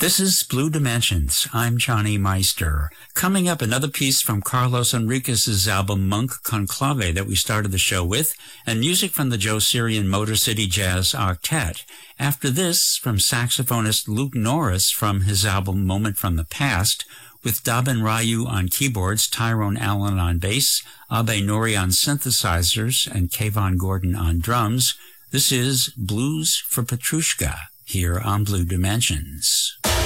This is Blue Dimensions. I'm Johnny Meister. Coming up, another piece from Carlos Enriquez's album Monk Conclave that we started the show with, and music from the Joe Sirian Motor City Jazz Octet. After this, from saxophonist Luke Norris from his album Moment from the Past, with Dabin Ryu on keyboards, Tyrone Allen on bass, Abe Nori on synthesizers, and Kayvon Gordon on drums. This is Blues for Petrushka, here on Blue Dimensions.